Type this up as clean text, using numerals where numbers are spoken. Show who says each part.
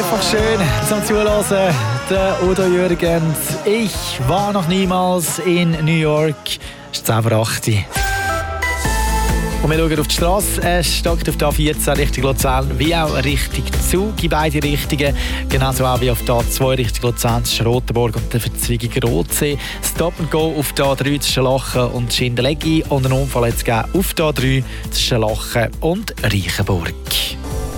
Speaker 1: einfach schön zum Zuhören. Der Udo Jürgens. Ich war noch niemals in New York. Es ist 10 vor 8 Uhr. Und wir schauen auf die Straße. Es steigt auf der A14 Richtung Luzern wie auch Richtung Zug in beide Richtungen. Genauso auch wie auf der A2 Richtung Luzern zwischen Rotenburg und der Verzweigung Rotsee. Stop and Go auf der A3 zwischen Lachen und Schindeleggi. Und einen Unfall hat es gegeben auf der A3 zwischen Lachen und Reichenburg.